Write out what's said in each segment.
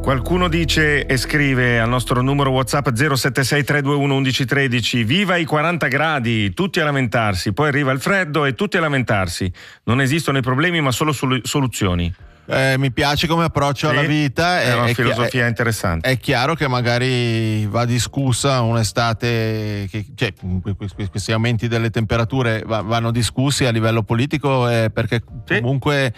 Qualcuno dice e scrive al nostro numero WhatsApp 076 321 1113: viva i 40 gradi, tutti a lamentarsi, poi arriva il freddo e tutti a lamentarsi. Non esistono i problemi ma solo soluzioni. Mi piace come approccio alla vita. È una filosofia interessante. È chiaro che magari va discussa un'estate, questi aumenti delle temperature vanno discussi a livello politico, perché comunque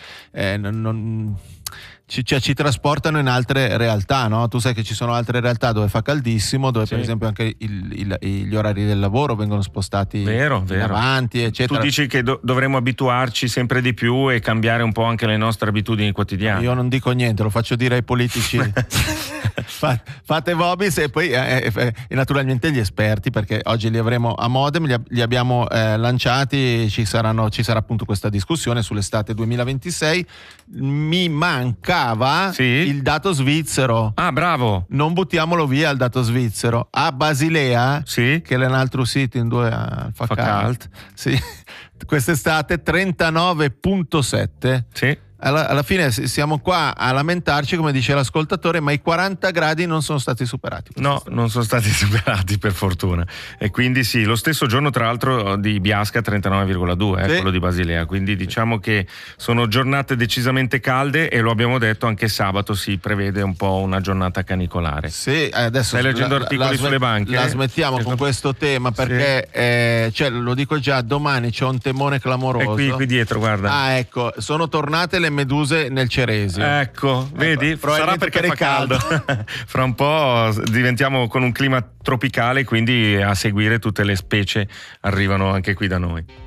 ci trasportano in altre realtà, no? Tu sai che ci sono altre realtà dove fa caldissimo, dove per esempio anche gli orari del lavoro vengono spostati avanti, eccetera. Tu dici che dovremmo abituarci sempre di più e cambiare un po' anche le nostre abitudini quotidiane. Io non dico niente, lo faccio dire ai politici. Fate Vobis e poi naturalmente gli esperti, perché oggi li avremo a Modem, li abbiamo lanciati, ci sarà appunto questa discussione sull'estate 2026. Mi mancava il dato svizzero. Ah, bravo! Non buttiamolo via il dato svizzero. A Basilea, che è l'altro sito in due fa calt. Sì. Quest'estate 39,7. Sì. Alla fine siamo qua a lamentarci, come dice l'ascoltatore, ma i 40 gradi non sono stati superati. No, non sono stati superati, per fortuna. E quindi sì, lo stesso giorno tra l'altro di Biasca 39,2, quello di Basilea. Quindi diciamo che sono giornate decisamente calde e lo abbiamo detto, anche sabato si prevede un po' una giornata canicolare. Sì, adesso stai leggendo articoli sulle banche? La smettiamo con questo tema, perché lo dico già, domani c'è un temone clamoroso. È qui dietro, guarda. Ah, ecco, sono tornate le meduse nel Ceresio. Ecco, vedi? Sarà perché fa caldo. Fra un po' diventiamo con un clima tropicale, quindi a seguire tutte le specie arrivano anche qui da noi.